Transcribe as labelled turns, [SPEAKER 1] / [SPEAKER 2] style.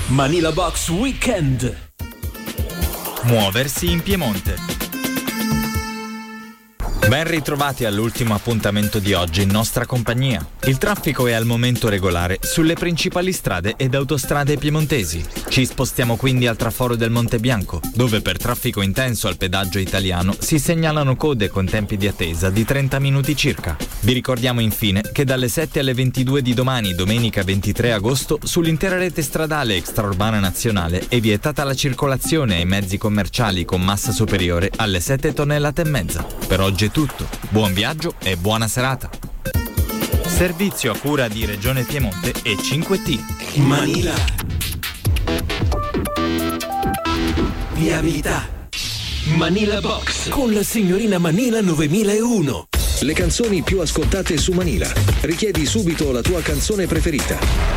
[SPEAKER 1] Manila Box Weekend.
[SPEAKER 2] Muoversi in Piemonte. Ben ritrovati all'ultimo appuntamento di oggi in nostra compagnia. Il traffico è al momento regolare sulle principali strade ed autostrade piemontesi. Ci spostiamo quindi al traforo del Monte Bianco, dove per traffico intenso al pedaggio italiano si segnalano code con tempi di attesa di 30 minuti circa. Vi ricordiamo infine che dalle 7 alle 22 di domani, domenica 23 agosto, sull'intera rete stradale extraurbana nazionale è vietata la circolazione ai mezzi commerciali con massa superiore alle 7 tonnellate e mezza. Per oggi è tutto. Buon viaggio e buona serata. Servizio a cura di Regione Piemonte e 5T.
[SPEAKER 1] Manila. Viabilità. Manila Box con la signorina Manila 9001.
[SPEAKER 3] Le canzoni più ascoltate su Manila. Richiedi subito la tua canzone preferita.